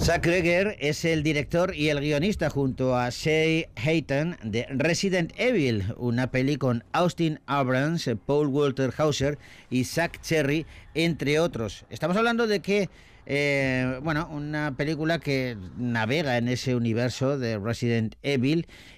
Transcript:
Zack Greger es el director y el guionista junto a Shea Hayton de Resident Evil, una peli con Austin Abrams, Paul Walter Hauser y Zach Cherry, entre otros. Estamos hablando de que una película que navega en ese universo de Resident Evil